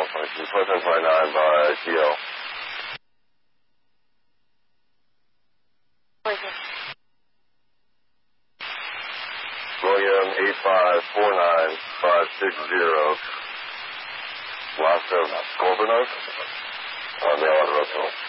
function. 2729 by TL. William 8549560. Last of Goldberg. Mail out Russell.